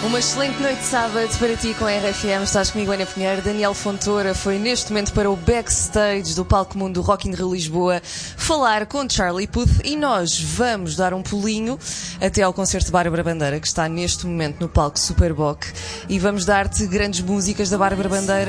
Uma excelente noite de sábado para ti com a RFM. Estás comigo, Ana Pinheiro. Daniel Fontoura foi neste momento para o backstage do Palco Mundo do Rock in Rio Lisboa falar com Charlie Puth, e nós vamos dar um pulinho até ao concerto de Bárbara Bandeira, que está neste momento no palco Superboc, e vamos dar-te grandes músicas da Bárbara Bandeira.